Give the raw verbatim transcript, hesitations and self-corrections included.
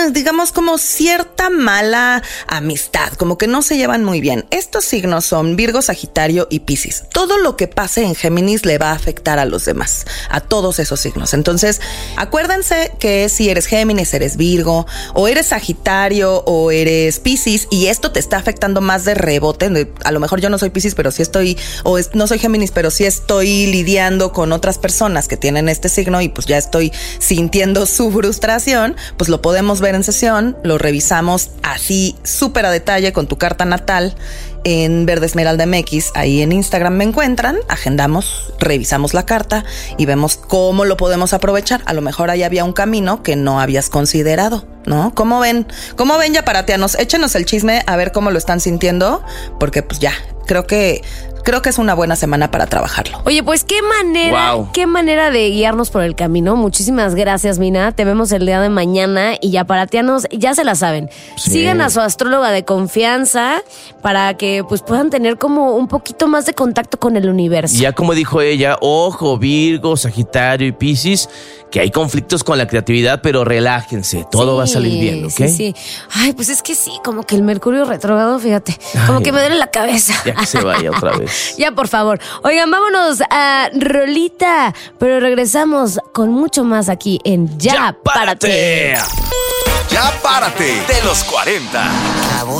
digamos, como cierta mala amistad, como que no se llevan muy bien. Estos signos son Virgo, Sagitario y Piscis. Todo lo que pase en Géminis le va a afectar a los demás, a todos esos signos. Entonces, acuérdense que si eres Géminis, eres Virgo, o eres Sagitario, o eres Piscis, y esto te está afectando más de rebote. A lo mejor yo no soy Piscis, pero sí estoy, o es, no soy Géminis, pero sí estoy lidiando con otras personas que tienen este signo y pues ya estoy sintiendo su frustración, pues lo podemos ver en sesión, lo revisamos así súper a detalle con tu carta natal en Verde Esmeralda M X, ahí en Instagram me encuentran, agendamos, revisamos la carta y vemos cómo lo podemos aprovechar. A lo mejor ahí había un camino que no habías considerado, ¿no? ¿Cómo ven? ¿Cómo ven, yaparatianos? Échenos el chisme a ver cómo lo están sintiendo, porque pues ya, creo que Creo que es una buena semana para trabajarlo. Oye, pues qué manera, wow. qué manera de guiarnos por el camino. Muchísimas gracias, Mina. Te vemos el día de mañana y yaparatianos, ya se la saben. Sí. Sigan a su astróloga de confianza para que pues puedan tener como un poquito más de contacto con el universo. Ya como dijo ella, ojo, Virgo, Sagitario y Piscis, que hay conflictos con la creatividad, pero relájense, todo sí, va a salir bien, ¿ok? Sí, sí. Ay, pues es que sí, como que el Mercurio retrógrado, fíjate, como Ay, que me duele la cabeza. Ya que se vaya otra vez. Ya, por favor. Oigan, vámonos a rolita, pero regresamos con mucho más aquí en Ya, Ya Párate. Ya Párate de los cuarenta.